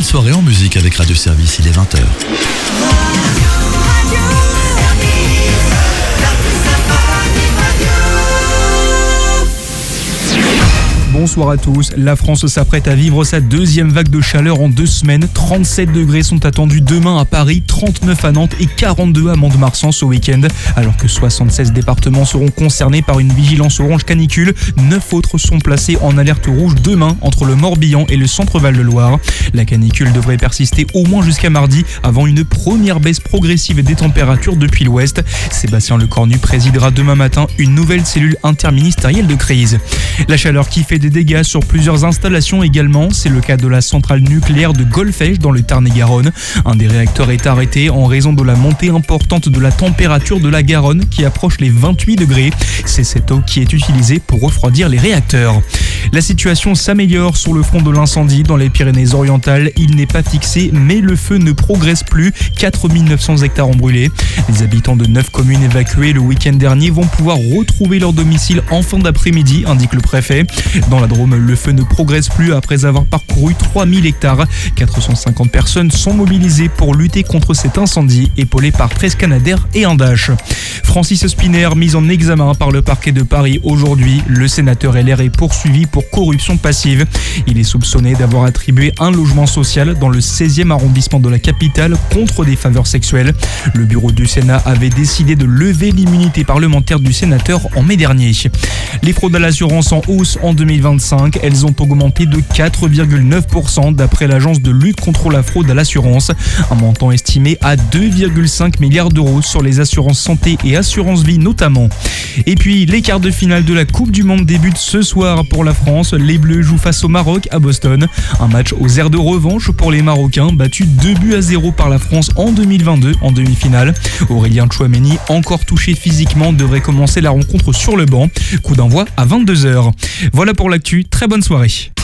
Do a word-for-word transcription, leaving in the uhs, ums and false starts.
soirée en musique avec Radio Service, il est vingt heures. Bonsoir à tous. La France s'apprête à vivre sa deuxième vague de chaleur en deux semaines. trente-sept degrés sont attendus demain à Paris, trente-neuf à Nantes et quarante-deux à Mont-de-Marsan ce week-end. Alors que soixante-seize départements seront concernés par une vigilance orange canicule, neuf autres sont placés en alerte rouge demain entre le Morbihan et le centre Val-de-Loire. La canicule devrait persister au moins jusqu'à mardi avant une première baisse progressive des températures depuis l'ouest. Sébastien Lecornu présidera demain matin une nouvelle cellule interministérielle de crise. La chaleur qui fait des dégâts sur plusieurs installations également, c'est le cas de la centrale nucléaire de Golfech dans le Tarn-et-Garonne. Un des réacteurs est arrêté en raison de la montée importante de la température de la Garonne qui approche les vingt-huit degrés. C'est cette eau qui est utilisée pour refroidir les réacteurs. La situation s'améliore sur le front de l'incendie dans les Pyrénées-Orientales. Il n'est pas fixé, mais le feu ne progresse plus. quatre mille neuf cents hectares ont brûlé. Les habitants de neuf communes évacuées le week-end dernier vont pouvoir retrouver leur domicile en fin d'après-midi, indique le préfet. Dans la Drôme, le feu ne progresse plus après avoir parcouru trois mille hectares. quatre cent cinquante personnes sont mobilisées pour lutter contre cet incendie, épaulé par treize Canadair et un Dash. Francis Spinner, mis en examen par le parquet de Paris aujourd'hui. Le sénateur L R est poursuivi pour corruption passive. Il est soupçonné d'avoir attribué un logement social dans le seizième arrondissement de la capitale contre des faveurs sexuelles. Le bureau du Sénat avait décidé de lever l'immunité parlementaire du sénateur en mai dernier. Les fraudes à l'assurance en hausse en deux mille vingt-cinq, elles ont augmenté de quatre virgule neuf pour cent d'après l'agence de lutte contre la fraude à l'assurance. Un montant estimé à deux virgule cinq milliards d'euros sur les assurances santé et assurance vie notamment. Et puis les quarts de finale de la Coupe du Monde débutent ce soir pour la France. Les Bleus jouent face au Maroc à Boston. Un match aux airs de revanche pour les Marocains, battus deux buts à zéro par la France en deux mille vingt-deux en demi-finale. Aurélien Tchouameni, encore touché physiquement, devrait commencer la rencontre sur le banc. Coup d'envoi à vingt-deux heures. Voilà pour l'actu, très bonne soirée.